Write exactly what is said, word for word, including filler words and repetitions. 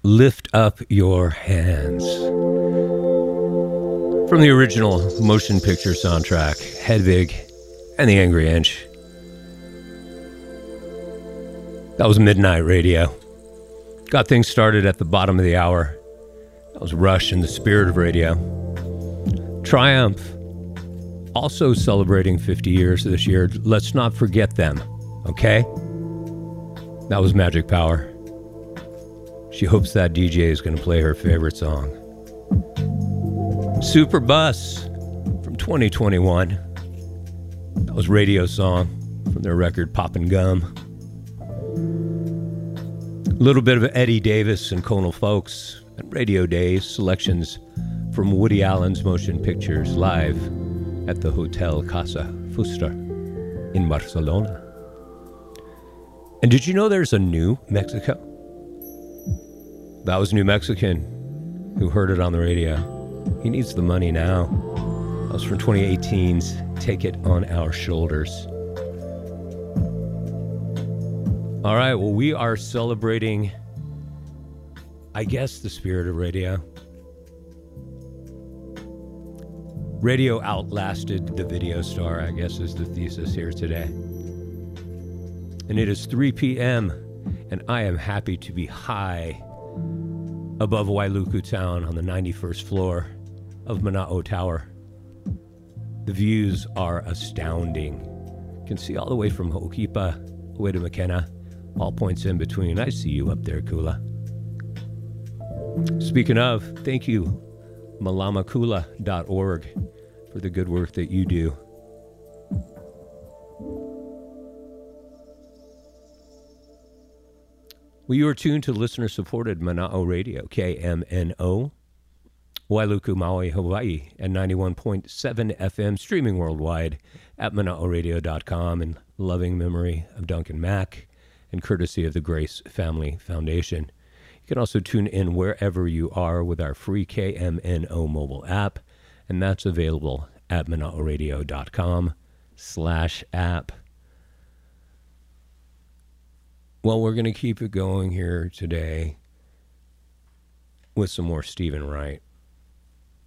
Lift Up Your Hands. From the original motion picture soundtrack, Hedwig and the Angry Inch. That was Midnight Radio. Got things started at the bottom of the hour. That was Rush in the Spirit of Radio. Triumph, also celebrating fifty years this year. Let's not forget them, okay? That was Magic Power. She hopes that D J is going to play her favorite song. Super Bus from twenty twenty-one. That was Radio Song from their record Poppin' Gum. A little bit of Eddie Davis and Conal Folks and Radio Days selections from Woody Allen's motion pictures live at the Hotel Casa Fuster in Barcelona. And did you know there's a New Mexico? That was New Mexican who heard it on the radio. He needs the money now. That was from twenty eighteen's Take It On Our Shoulders. All right, well, we are celebrating, I guess, the spirit of radio. Radio outlasted the video star, I guess is the thesis here today. And it is three p.m., and I am happy to be high above Wailuku town on the ninety-first floor of Mana'o Tower. The views are astounding. You can see all the way from Ho'okipa, away to McKenna, all points in between. I see you up there, Kula. Speaking of, thank you, malamakula dot org, for the good work that you do. Well, you are tuned to listener-supported Mana'o Radio, K M N O, Wailuku, Maui, Hawaii, at ninety-one point seven F M, streaming worldwide at mana'o radio dot com, in loving memory of Duncan Mack, and courtesy of the Grace Family Foundation. You can also tune in wherever you are with our free K M N O mobile app, and that's available at mana'o radio dot com slash app. Well, we're going to keep it going here today with some more Stephen Wright.